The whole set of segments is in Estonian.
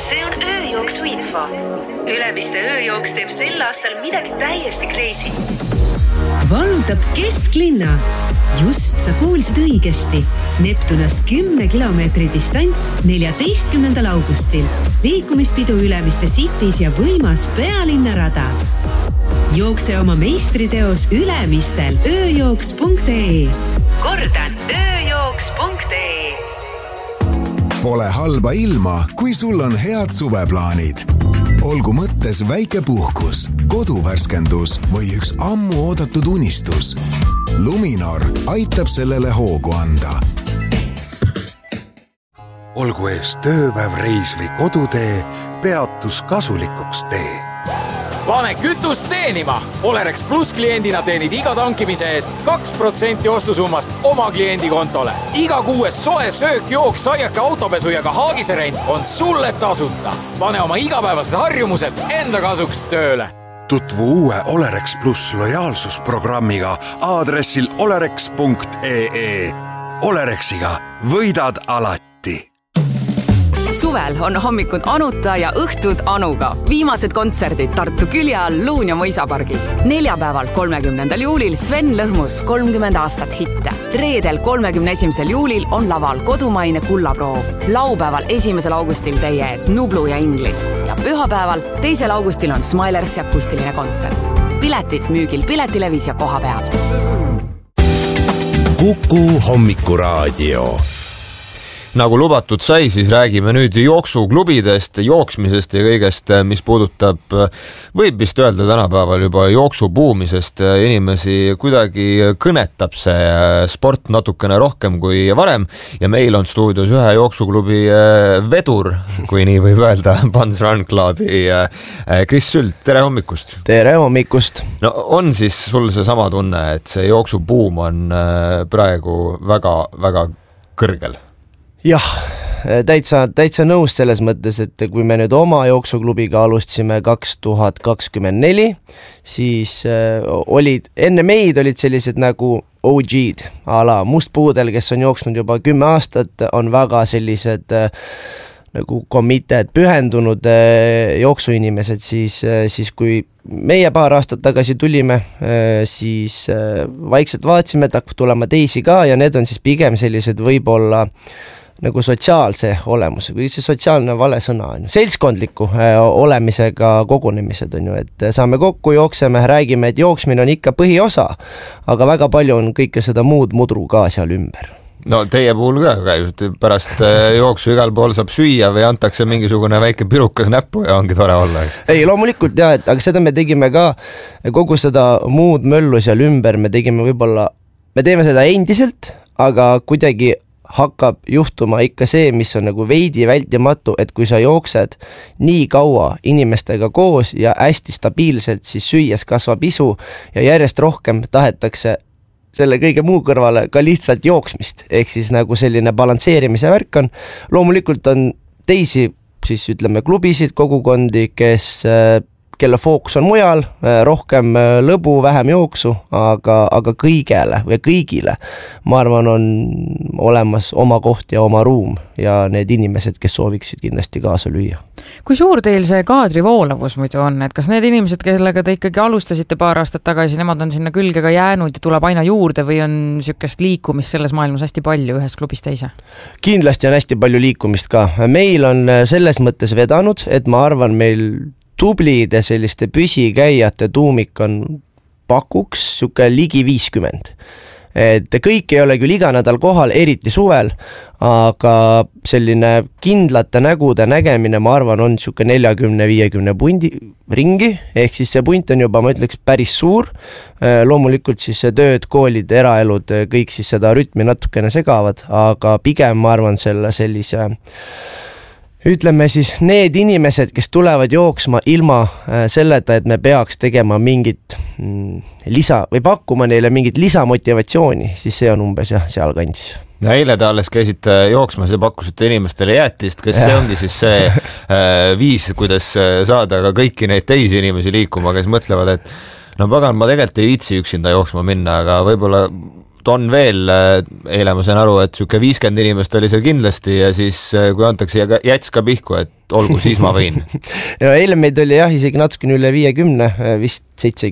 See on ööjooksu info. Ülemiste ööjooks teeb sel aastal midagi täiesti crazy. Vallutab kesklinna. Just sa kuulsid õigesti. Neptunas 10 kilomeetri distants 14. augustil. Liikumispidu Ülemiste Cities ja võimas pealinnarada. Jookse oma meistriteos Ülemistel ööjooks.ee. Kordan ööjooks.ee. Pole halba ilma, kui sul on head suveplaanid. Olgu mõttes väike puhkus, koduvärskendus või üks ammu oodatud unistus. Luminor aitab sellele hoogu anda. Olgu ees tööpäev, reis või kodutee, peatus kasulikuks tee. Pane kütus teenima! Olerex Plus kliendina teenid iga tankimise eest 2% ostusummast oma kliendi kontole. Iga kuues soe söök, jook, saiake, autopesu ja ka haagiserent on sulle tasuta. Pane oma igapäevased harjumused enda kasuks tööle. Tutvu uue Olerex Plus lojaalsusprogrammiga aadressil olerex.ee. Olerexiga võidad alati. Suvel on hommikud Anuta ja õhtud Anuga. Viimased kontserdid Tartu Külja all Luun ja Mõisapargis. Neljapäeval 30. juulil Sven Lõhmus 30 aastat hitte. Reedel 31. juulil on laval kodumaine Kullaproov. Laupäeval 1. augustil teie ees Nublu ja Inglid. Ja pühapäeval 2. augustil on Smilers ja akustiline kontsert. Piletid müügil Piletilevis ja koha peal. Kuku hommikuraadio. Nagu lubatud sai, siis räägime nüüd jooksuklubidest, jooksmisest ja kõigest, mis puudutab, võib vist öelda tänapäeval juba jooksubuumisest. Inimesi kuidagi kõnetab see sport natukene rohkem kui varem ja meil on stuudios ühe jooksuklubi vedur, kui nii võib öelda, Pans Run Clubi Kris Sült. Tere hommikust! Tere hommikust! No on siis sul see sama tunne, et see jooksubuum on praegu väga, väga kõrgel? Jah, täitsa nõus selles mõttes, et kui me nüüd oma jooksuklubiga alustasime 2024, siis enne meid olid sellised nagu OG-d, ala mustpuudel, kes on jooksnud juba 10 aastat, on väga sellised nagu committed, pühendunud jooksuinimesed, siis kui meie paar aastat tagasi tulime, siis vaikselt vaatsime, et hakkab tulema teisi ka ja need on siis pigem sellised võib-olla nagu sotsiaalse olemuse, kui see sotsiaalne vale sõna on, seltskondliku olemisega kogunemised on ju, et saame kokku, jookseme, räägime, et jooksmine on ikka põhiosa, aga väga palju on kõike seda muud mudru ka seal ümber. No teie puhul ka just pärast jooksu igal pool saab süüa või antakse mingisugune väike pirukas näppu ja ongi tore olla, eks? Ei, loomulikult jah, aga seda me tegime ka kogu seda muud möllu seal ümber, me teeme seda endiselt, aga kuidagi hakkab juhtuma ikka see, mis on nagu veidi vältimatu, et kui sa jooksed nii kaua inimestega koos ja hästi stabiilselt, siis süües kasvab isu ja järjest rohkem tahetakse selle kõige muu kõrvale ka lihtsalt jooksmist, ehk siis nagu selline balansseerimise värk on. Loomulikult on teisi, siis ütleme klubisid, kogukondi, kelle fookus on mujal, rohkem lõbu, vähem jooksu, aga kõigele või kõigile, ma arvan, on olemas oma koht ja oma ruum ja need inimesed, kes sooviksid kindlasti kaasa lüüa. Kui suur teil see kaadri voolavus muidu on, et kas need inimesed, kellega te ikkagi alustasite paar aastat tagasi, nemad on sinna külge ka jäänud ja tuleb aina juurde või on sükest liikumist selles maailmas hästi palju ühest klubist teise? Kindlasti on hästi palju liikumist ka. Meil on selles mõttes vedanud, et ma arvan, meil tublide selliste püsikäijate tuumik on pakuks süke ligi 50. Et kõik ei ole küll iga nädal kohal, eriti suvel, aga selline kindlate nägude nägemine, ma arvan, on süke 40-50 pundi ringi, ehk siis see punt on juba, ma ütleks, päris suur. Loomulikult siis see tööd, koolid, eraelud, kõik siis seda rütmi natukene segavad, aga pigem ma arvan sellise ütleme siis need inimesed, kes tulevad jooksma ilma selleta, et me peaks tegema mingit lisa või pakkuma neile mingit lisamotivatsiooni, siis see on umbes seal kandis. Ja eile te alles käisite jooksmas ja pakkusite inimestele jäätist, kas see ongi siis see viis, kuidas saada ka kõiki neid teisi inimesi liikuma, kes mõtlevad, et no pagan, ma tegelikult ei viitsi üksinda jooksma minna, aga võib-olla on veel, eile ma sain aru, et siuke 50 inimest oli seal kindlasti ja siis kui antakse jäts ka pihku, et olgu, siis ma võin. Ja eile meid oli jah, isegi natukene üle 50, vist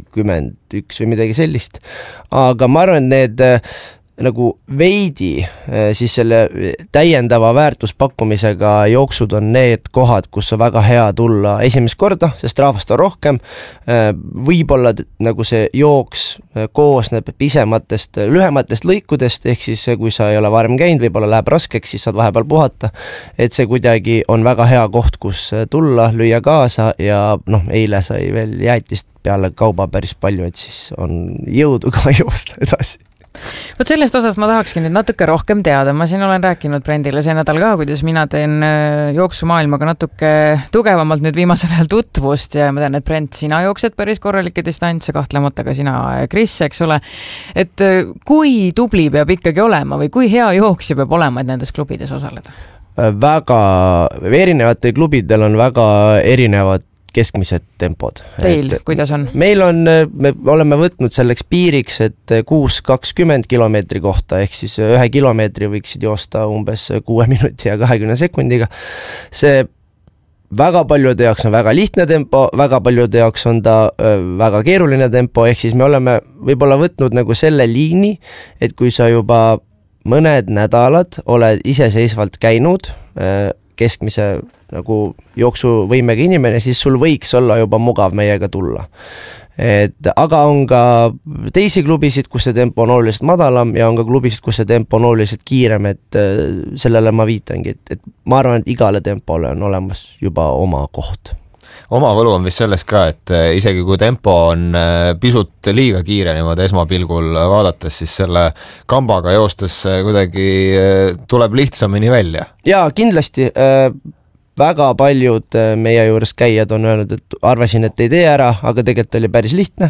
71 või midagi sellist, aga ma arvan, et need nagu veidi siis selle täiendava väärtuspakkumisega jooksud on need kohad, kus on väga hea tulla esimest korda, sest rahvast on rohkem, võib-olla nagu see jooks koosneb pisematest, lühematest lõikudest, ehk siis kui sa ei ole varem käinud, võib-olla läheb raskeks, siis saad vahepeal puhata, et see kuidagi on väga hea koht, kus tulla, lüüa kaasa ja eile sai veel jäätist peale kauba päris palju, et siis on jõudu ka joosta edasi. Vot sellest osas ma tahakski nüüd natuke rohkem teada. Ma siin olen rääkinud Brendile see nädal ka, kuidas mina teen jooksumaailmaga natuke tugevamalt nüüd viimasel ajal tutvust ja ma tean, et Brent, sina jooksed päris korralikke distantse, kahtlemata ka sina, Kris, eks ole. Et kui tubli peab ikkagi olema või kui hea jooksja peab olema, et nendes klubides osaleda? Väga, erinevatel klubidel on väga erinevad keskmised tempod. Teil, kuidas on? Meil on, me oleme võtnud selleks piiriks, et 6-20 kilomeetri kohta, ehk siis 1 kilomeetri võiksid joosta umbes 6 minuti ja 20 sekundiga. See väga paljude jaoks on väga lihtne tempo, väga paljude jaoks on ta väga keeruline tempo, ehk siis me oleme võib-olla võtnud nagu selle liini, et kui sa juba mõned nädalad oled iseseisvalt käinud keskmise nagu jooksuvõimega inimene, siis sul võiks olla juba mugav meiega tulla. Aga on ka teisi klubisid, kus see tempo on oluliselt madalam ja on ka klubisid, kus see tempo on oluliselt kiirem, et sellele ma viitangi, et ma arvan, et igale tempole on olemas juba oma koht. Oma võlu on vist selles ka, et isegi kui tempo on pisut liiga kiire niimoodi esmapilgul vaadates, siis selle kambaga joostes kuidagi tuleb lihtsamini välja. Jaa, kindlasti väga paljud meie juures käijad on öelnud, et arvasin, et ei tee ära, aga tegelikult oli päris lihtne,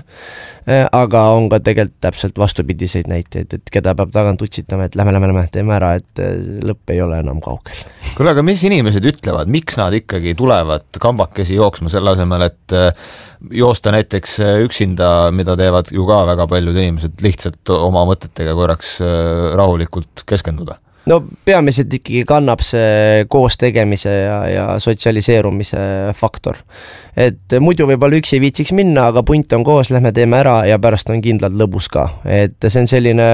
aga on ka tegelikult täpselt vastupidiseid näiteid, et keda peab tagant utsitama, et lähme, teeme ära, et lõpp ei ole enam kaugel. Kuule, aga mis inimesed ütlevad, miks nad ikkagi tulevad kambakesi jooksma selle asemel, et joosta näiteks üksinda, mida teevad ju ka väga paljud inimesed, lihtsalt oma mõtetega korraks rahulikult keskenduda? No peamiselt ikkagi kannab see koos tegemise ja sotsialiseerumise faktor. Et muidu võib-olla üksi ei viitsiks minna, aga punt on koos, lähme teeme ära ja pärast on kindlalt lõbus ka. Et see on selline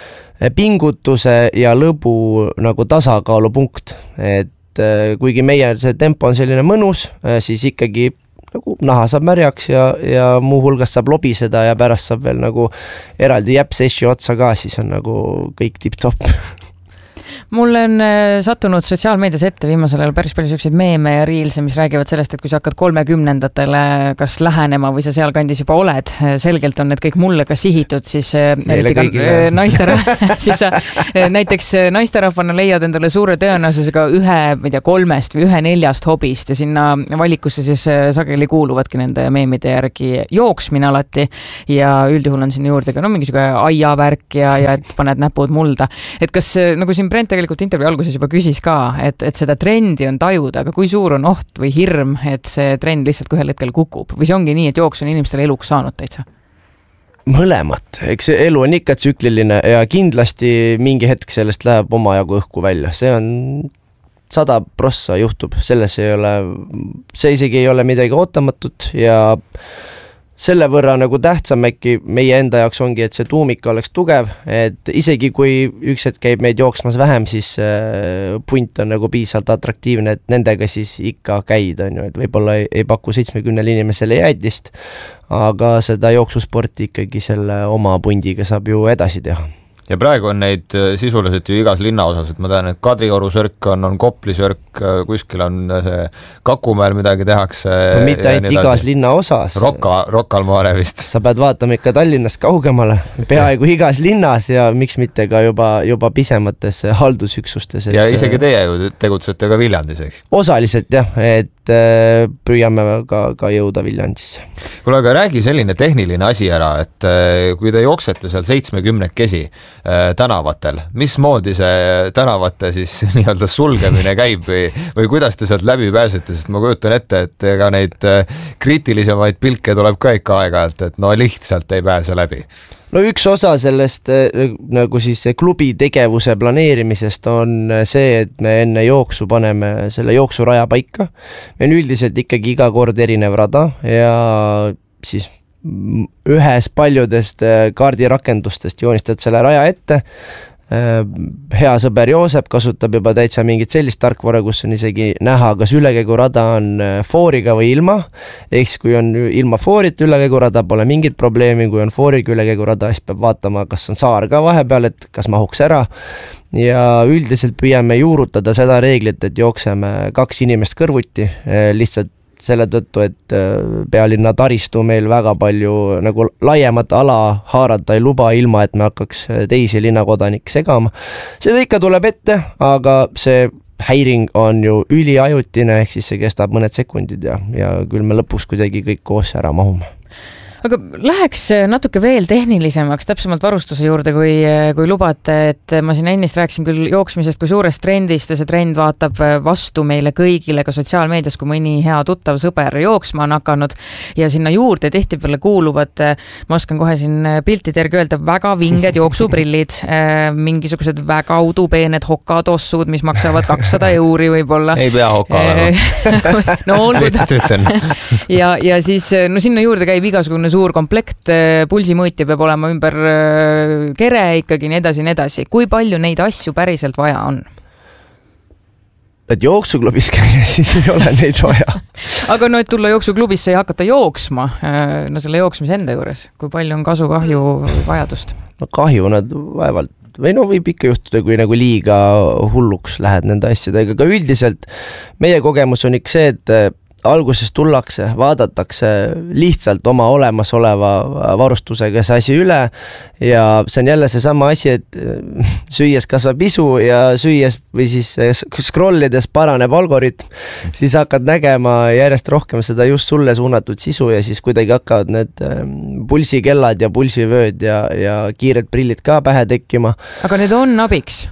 pingutuse ja lõbu nagu tasakaalupunkt. Et kuigi meie see tempo on selline mõnus, siis ikkagi nagu naha saab märjaks ja muu hulgas saab lobiseda ja pärast saab veel nagu eraldi jäpsessi otsa ka, siis on nagu kõik tipp-topp. Mul on sattunud sotsiaalmeedias ette viimasel ajal päris palju selliseid meeme ja reelse, mis räägivad sellest, et kui sa hakkad 30-ndatele kas lähenema või sa sealkandis juba oled, selgelt on need kõik mulle ka sihitud, siis eriti ka siis sa näiteks naisterahvana leiad endale suure tõenäosusega 3 või 4 hobist ja sinna valikusse siis sageli kuuluvadki nende meemide järgi jooksmine alati ja üldjuhul on sinna juurde ka mingisugune aiavärk ja et paned näpud mulda. Et kas nagu siin Brent tegelikult intervjuu alguses juba küsis ka, et seda trendi on tajuda, aga kui suur on oht või hirm, et see trend lihtsalt ühel hetkel kukub? Või see ongi nii, et jooks on inimestele eluks saanud täitsa? Mõlemat. Eks elu on ikka tsükliline ja kindlasti mingi hetk sellest läheb omajagu õhku välja. See on 100% juhtub. See isegi ei ole midagi ootamatut ja selle võrra nagu tähtsam äkki meie enda jaoks ongi, et see tuumik oleks tugev, et isegi kui üks hetk käib meid jooksmas vähem, siis punt on nagu piisavalt atraktiivne, et nendega siis ikka käid, on ju, et võib-olla ei paku 70 inimesele jäätist, aga seda jooksusporti ikkagi selle oma pundiga saab ju edasi teha. Ja praegu on neid sisuliselt ju igas linnaosas, et ma tean, et Kadrioru sörk on Kopli sörk, kuskil on see Kakumäel midagi tehakse. No mitte ainult igas linnaosas. Rokkal Maare vist. Sa pead vaatama ikka Tallinnast kaugemale, peaaegu igas linnas ja miks mitte ka juba pisemates haldusüksustes. Ja isegi teie ju tegutsete ka Viljandis, eks? Osaliselt jah, et püüame ka jõuda Viljandisse. Kuule, aga räägi selline tehniline asi ära, et kui te jooksete seal 70-kesi tänavatel, mismoodi see tänavate siis nii-öelda sulgemine käib või kuidas te sealt läbi pääsete, sest ma kujutan ette, et ega neid kriitilisemaid pilke tuleb ka ikka aeg-ajalt, et no lihtsalt ei pääse läbi. No üks osa sellest nagu siis klubi tegevuse planeerimisest on see, et me enne jooksu paneme selle jooksuraja paika. Me on üldiselt ikkagi iga kord erinev rada ja siis ühes paljudest kaardirakendustest joonistad selle raja ette. Hea sõber Joosep kasutab juba täitsa mingit sellist tarkvara, kus on isegi näha, kas ülekäigurada on fooriga või ilma. Ehk kui on ilma foorit ülekäigurada, pole mingit probleemi, kui on fooriga ülekäigurada, siis peab vaatama, kas on saar ka vahepeal, et kas mahuks ära. Ja üldiselt püüame juurutada seda reeglit, et jookseme 2 inimest kõrvuti, lihtsalt selle tõttu, et pealinna taristu meil väga palju nagu laiemat ala haarata ei luba, ilma et me hakkaks teisi linnakodanik segama. See ikka tuleb ette, aga see häiring on ju üliajutine, ehk siis see kestab mõned sekundid ja küll me lõpuks kuidagi kõik koos ära mahume. Aga läheks natuke veel tehnilisemaks, täpsemalt varustuse juurde, kui lubate, et ma siin ennist rääkisin küll jooksmisest kui suurest trendist ja see trend vaatab vastu meile kõigile ka sotsiaalmeedias, kui mõni hea tuttav sõber jooksma on hakanud ja sinna juurde tihtipeale kuuluvad, ma oskan kohe siin piltide järgi öelda, väga vinged jooksuprillid, mingisugused väga udupeened hokatossud, mis maksavad 200 € võib-olla. Ei pea hoka olema. No olgu. Ja siis no sinna juurde käib igasugune suur komplekt, pulsimõõtja peab olema ümber kere ikkagi nii edasi. Kui palju neid asju päriselt vaja on? Et jooksuklubis käia, siis ei ole neid vaja. Aga no, et tulla jooksuklubisse ja hakata jooksma, no selle jooksmise enda juures, kui palju on kasu-kahju vajadust? No kahju nad vaevalt või no võib ikka juhtuda, kui nagu liiga hulluks lähed nende asjadega, aga üldiselt meie kogemus on ikka see, et alguses tullakse, vaadatakse lihtsalt oma olemasoleva varustusega see asi üle ja see on jälle seesama asi, et süües kasvab isu ja süües või siis scrollides paraneb algoritm, siis hakkad nägema järjest rohkem seda just sulle suunatud sisu ja siis kuidagi hakkavad need pulsikellad ja pulsivööd ja kiired prillid ka pähe tekkima. Aga need on abiks?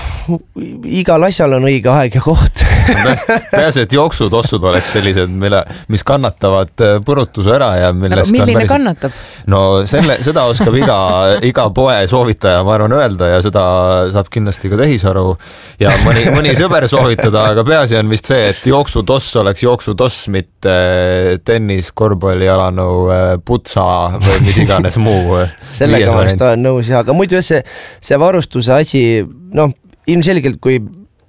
Igal asjal on õige aeg ja koht. Peaasi, et jooksutossud oleks sellised, mis kannatavad purutuse ära ja millest milline päris... kannatab? No seda oskab iga poe soovitaja, ma arvan, öelda ja seda saab kindlasti ka Tehisaru ja mõni sõber soovitada, aga peaasi on vist see, et jooksutoss oleks jooksutoss, mitte tennis, korvpalli, jalanõu, putsa või mis iganes muu. Sellega ma vist olen nõus, aga muidu see varustuse asi, noh, ilmselgelt kui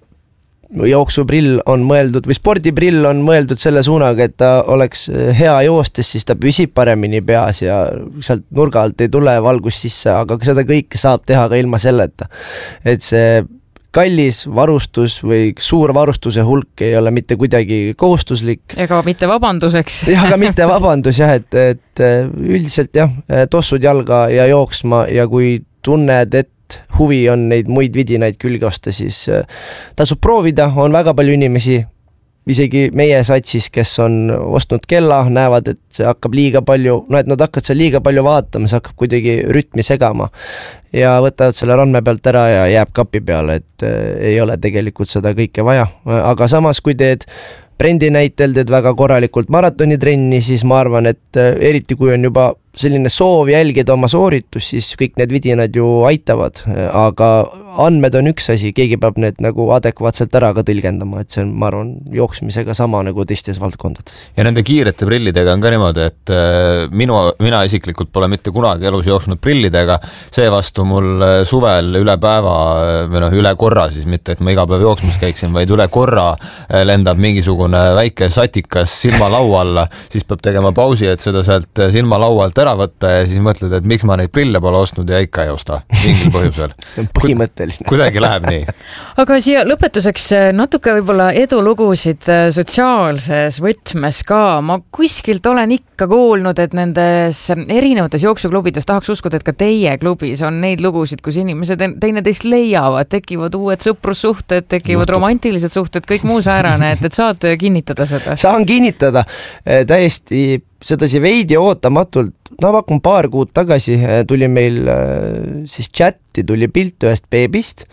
jooksuprill on mõeldud või spordiprill on mõeldud selle suunaga, et ta oleks hea joostes, siis ta püsib paremini peas ja sealt nurga alt ei tule valgus sisse, aga seda kõike saab teha ka ilma selleta. Et see kallis varustus või suur varustuse hulk ei ole mitte kuidagi kohustuslik. Ega mitte vabanduseks. Ja ka mitte vabandus, jah, et üldiselt jah, tossud jalga ja jooksma ja kui tunned, et huvi on neid muid vidinaid külge osta, siis tasub proovida, on väga palju inimesi, isegi meie satsis, kes on ostnud kella, näevad, et see hakkab liiga palju, no et nad hakkavad seal liiga palju vaatama, see hakkab kuidagi rütmi segama ja võtavad selle randme pealt ära ja jääb kapi peale, et ei ole tegelikult seda kõike vaja, aga samas kui teed brendi näitel teed väga korralikult maratonitrenni, siis ma arvan, et eriti kui on juba selline soov jälgida oma sooritus, siis kõik need vidinad ju aitavad, aga andmed on üks asi, keegi peab need nagu adekvaatselt ära ka tõlgendama, et see on, ma arvan, jooksmisega sama nagu teistes valdkondades. Ja nende kiirete prillidega on ka niimoodi, et mina isiklikult pole mitte kunagi elus jooksnud prillidega, seevastu mul suvel üle päeva või üle korra siis mitte, et ma iga päev jooksmas käiksin, vaid üle korra lendab mingisugune väike satikas silmalau alla, siis peab tegema pausi, et seda sealt silmalaualt ära võtta ja siis mõtled, et miks ma neid prille pole ostnud ja ikka ei osta mingil põhjusel. Põhimõtteline. Kuidagi läheb nii. Aga siia lõpetuseks natuke võib-olla edulugusid sotsiaalses võtmes ka. Ma kuskilt olen ikka kuulnud, et nendes erinevates jooksuklubides tahaks uskuda, et ka teie klubis on neid lugusid, kus inimesed teineteist leiavad, tekivad uued sõprussuhted, tekivad romantilised suhted, kõik muu säärane, et saad kinnitada seda? Saan kinnitada täiesti sedasi veidi ootamatult. No pakun paar kuud tagasi tuli meil siis chatti, tuli pilt ühest beebist,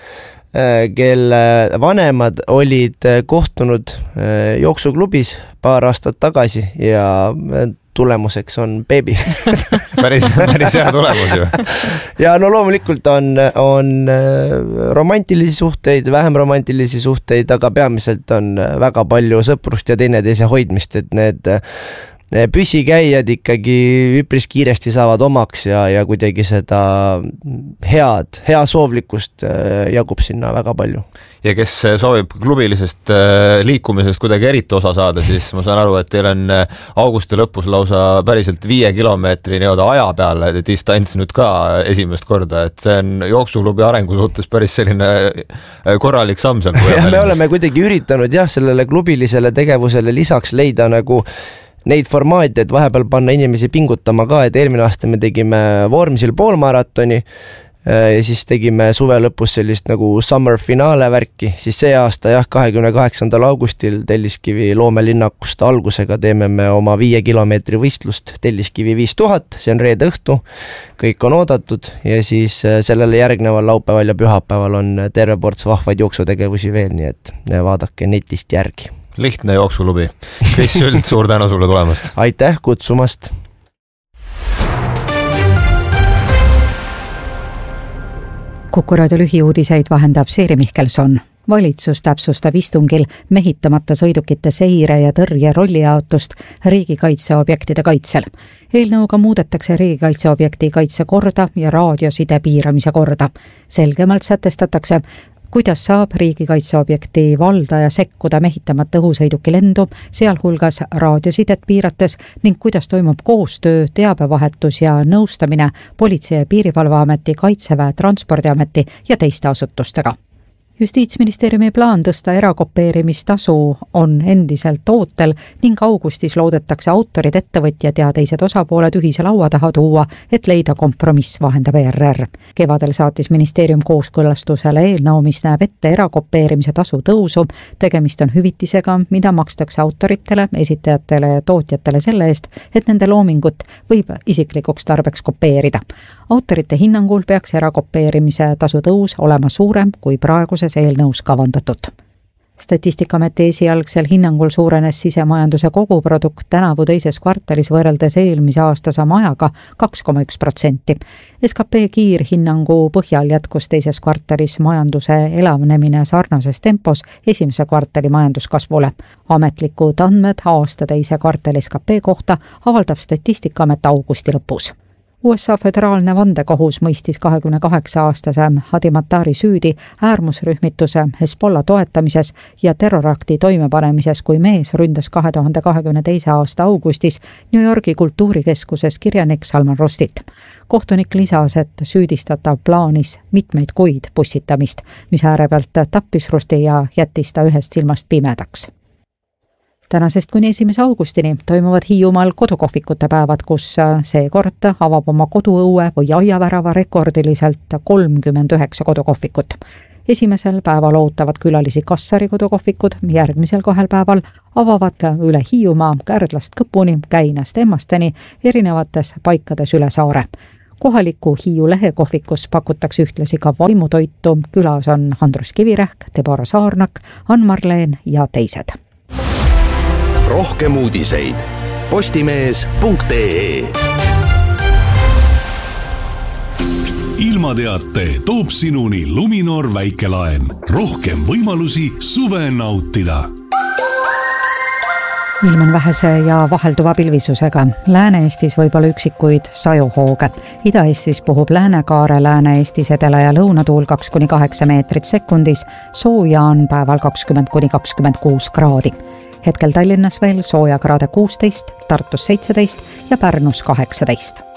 kelle vanemad olid kohtunud jooksuklubis paar aastat tagasi ja tulemuseks on beebi. päris hea tulemus ju. Ja no loomulikult on romantilisi suhteid, vähem romantilisi suhteid, aga peamiselt on väga palju sõprust ja teineteise hoidmist, et need püsikäijad ikkagi üpris kiiresti saavad omaks ja kuidagi seda hea soovlikkust jagub sinna väga palju. Ja kes soovib klubilisest liikumisest kuidagi eriti osa saada, siis ma saan aru, et teil on augusti lõpus lausa päriselt 5 kilomeetri aja peale distants nüüd ka esimest korda, et see on jooksuklubi arengu suhtes päris selline korralik samm seal. Me oleme kuidagi üritanud sellele klubilisele tegevusele lisaks leida nagu neid formaate, et vahepeal panna inimesi pingutama ka, et eelmine aasta me tegime Vormsil poolmaratoni ja siis tegime suve lõpus sellist nagu summer finaale värki, siis see aasta 28. augustil Telliskivi loomelinnakust algusega teeme me oma 5 kilomeetri võistlust Telliskivi 5000, see on reede õhtu, kõik on oodatud ja siis sellele järgneval laupäeval ja pühapäeval on terve ports vahvaid jooksutegevusi veel, nii et vaadake netist järgi. Lihtne jooksuklubi. Kris Sült, suur tänu sulle tulemast. Aitäh kutsumast. Kuku Raadio lühiuudiseid vahendab Siiri Mihkelson. Valitsus täpsustab istungil mehitamata sõidukite seire ja tõrje rollijaotust riigikaitseobjektide kaitsel. Eelnõuga muudetakse riigikaitseobjekti kaitsekorda ja raadioside piiramise korda. Selgemalt sätestatakse, kuidas saab riigikaitseobjekti valdaja sekkuda mehitamata õhusõiduki lendu, sealhulgas raadiosidet piirates ning kuidas toimub koostöö, teabevahetus ja nõustamine Politsei- ja Piirivalveameti, Kaitseväe, Transpordiameti ja teiste asutustega. Justiitsministeeriumi plaan tõsta erakopeerimistasu on endiselt ootel ning augustis loodetakse autorid, ettevõtjad ja teised osapooled ühise laua taha tuua, et leida kompromiss, vahendab ERR. Kevadel saatis ministeerium kooskõlastusele eelnõu, mis näeb ette erakopeerimise tasu tõusu. Tegemist on hüvitisega, mida makstakse autoritele, esitajatele ja tootjatele selle eest, et nende loomingut võib isiklikuks tarbeks kopeerida. Autorite hinnangul peaks erakopeerimise tasu tõus olema suurem kui praeguses eelnõus kavandatud. Statistikaameti esialgsel hinnangul suurenes sisemajanduse koguprodukt tänavu teises kvartalis võrreldes eelmise aasta sama ajaga 2,1%. SKP kiirhinnangu põhjal jätkus teises kvartalis majanduse elavnemine sarnases tempos esimese kvartali majanduskasvule. Ametlikud andmed aasta teise kvartali SKP kohta avaldab Statistikaamet augusti lõpus. USA föderaalne vandekohus mõistis 28-aastase Hadi Mattari süüdi äärmusrühmituse Hezbollah toetamises ja terrorakti toimepanemises, kui mees ründas 2022. aasta augustis New Yorgi kultuurikeskuses kirjanik Salman Rushdit. Kohtunik lisas, et süüdistatav plaanis mitmeid kuid pussitamist, mis äärepealt tappis Rushdi ja jättis ta ühest silmast pimedaks. Tänasest kuni 1. augustini toimuvad Hiiumaal kodukohvikute päevad, kus seekord avab oma koduõue või aiavärava rekordiliselt 39 kodukohvikut. Esimesel päeval ootavad külalisi Kassari kodukohvikud, järgmisel 2 päeval avavad üle Hiiumaa Kärdlast Kõpuni, Käinast Emmasteni erinevates paikades üle saare. Kohaliku Hiiu lehekohvikus pakutakse ühtlasi ka vaimutoitu, külas on Andrus Kivirähk, Debora Saarnak, Ann-Marleen ja teised. Rohkem uudiseid postimees.ee. Ilmateate toob sinuni Luminor väikelaen. Rohkem võimalusi suve nautida. Ilm on vähese ja vahelduva pilvisusega. Lääne-Eestis võib olla üksikuid sajuhooge. Ida-Eestis puhub Läänekaare, Lääne-Eestis edela- ja lõunatuul 2-8 meetrit sekundis. Sooja on päeval 20-26 kraadi. Hetkel Tallinnas veel sooja kraade 16, Tartus 17 ja Pärnus 18.